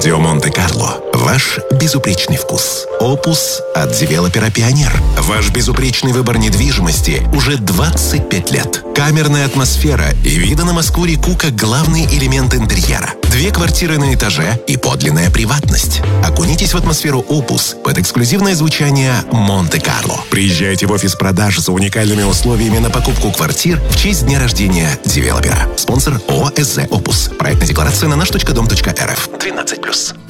Студио Монте-Карло. Ваш безупречный вкус. Опус от девелопера «Пионер». Ваш безупречный выбор недвижимости уже 25 лет. Камерная атмосфера и виды на Москву-реку как главный элемент интерьера. 2 квартиры на этаже и подлинная приватность. Окунитесь в атмосферу «Опус» под эксклюзивное звучание «Монте-Карло». Приезжайте в офис продаж за уникальными условиями на покупку квартир в честь дня рождения девелопера. Спонсор ООО «СЗ Опус». Проектная декларация на наш.дом.рф. 12+.